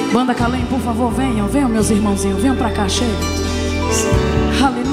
Banda Calém, por favor, venham, venham meus irmãozinhos, venham pra cá, chega. Aleluia.